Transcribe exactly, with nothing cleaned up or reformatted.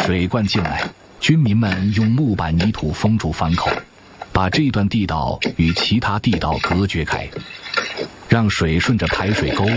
水灌进来，军民们用木板泥土封住翻口，把这段地道与其他地道隔绝开，让水顺着排水沟